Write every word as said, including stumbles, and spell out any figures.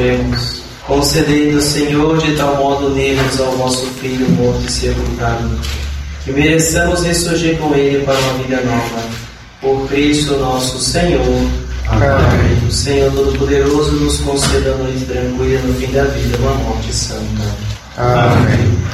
Oremos. Concedei-nos, Senhor, de tal modo unirmos ao vosso Filho morto e sepultado, que mereçamos ressurgir com Ele para uma vida nova. Por Cristo nosso Senhor. Amém. Amém. O Senhor Todo-Poderoso nos conceda a noite tranquila no fim da vida, uma morte santa. Amém.